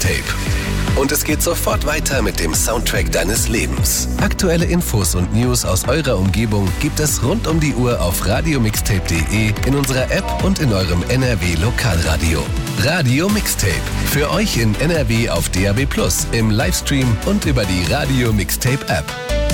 Mixtape. Und es geht sofort weiter mit dem Soundtrack deines Lebens. Aktuelle Infos und News aus eurer Umgebung gibt es rund um die Uhr auf radiomixtape.de, in unserer App und in eurem NRW Lokalradio. Radio Mixtape. Für euch in NRW auf DAB+, im Livestream und über die Radio Mixtape App.